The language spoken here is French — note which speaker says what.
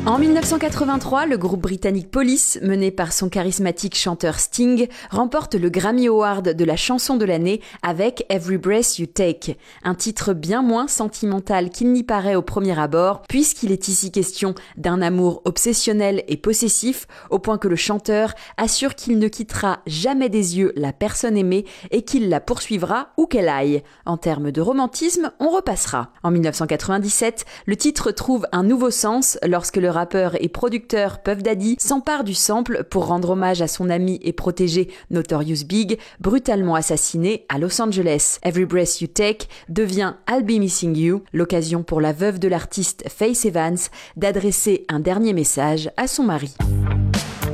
Speaker 1: En 1983, le groupe britannique Police, mené par son charismatique chanteur Sting, remporte le Grammy Award de la chanson de l'année avec Every Breath You Take, un titre bien moins sentimental qu'il n'y paraît au premier abord, puisqu'il est ici question d'un amour obsessionnel et possessif, au point que le chanteur assure qu'il ne quittera jamais des yeux la personne aimée et qu'il la poursuivra où qu'elle aille. En termes de romantisme, on repassera. En 1997, le titre trouve un nouveau sens lorsque le rappeur et producteur Puff Daddy s'empare du sample pour rendre hommage à son ami et protégé Notorious Big, brutalement assassiné à Los Angeles. Every Breath You Take devient I'll Be Missing You, l'occasion pour la veuve de l'artiste Faith Evans d'adresser un dernier message à son mari.